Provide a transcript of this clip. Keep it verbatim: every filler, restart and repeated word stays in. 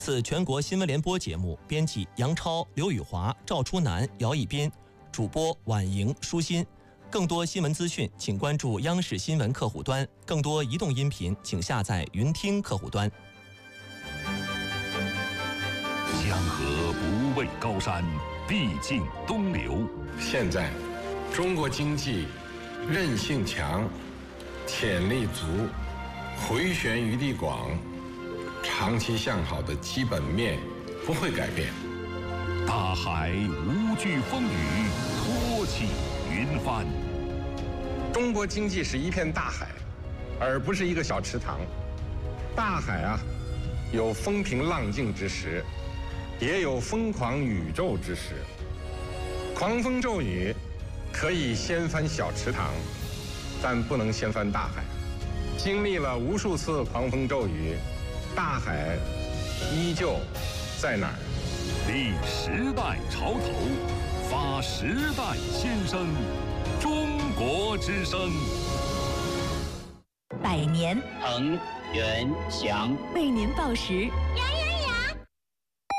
此全国新闻联播节目，编辑杨超、刘宇华、赵初南、姚一斌，主播婉莹、舒心。更多新闻资讯，请关注央视新闻客户端；更多移动音频，请下载云听客户端。 江河不畏高山，必尽东流。 现在，中国经济韧性强，潜力足，回旋余地广。长期向好的基本面不会改变。 大海无惧风雨，托起云帆。 中国经济是一片大海，而不是一个小池塘。大海啊，有风平浪静之时，也有疯狂宇宙之时。狂风骤雨可以掀翻小池塘，但不能掀翻大海。经历了无数次狂风骤雨，大海依旧在哪儿？ 立时代潮头，发时代新声，中国之声。 百年恒源祥为您报时。 杨